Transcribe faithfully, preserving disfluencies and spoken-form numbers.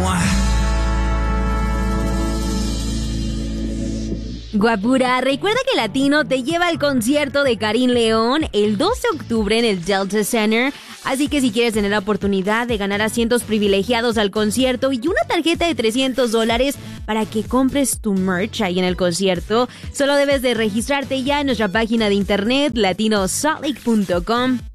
¡Mua! Guapura, recuerda que Latino te lleva al concierto de Karim León el dos de octubre en el Delta Center. Así que si quieres tener la oportunidad de ganar asientos privilegiados al concierto y una tarjeta de trescientos dólares para que compres tu merch ahí en el concierto, solo debes de registrarte ya en nuestra página de internet latino salt lake punto com.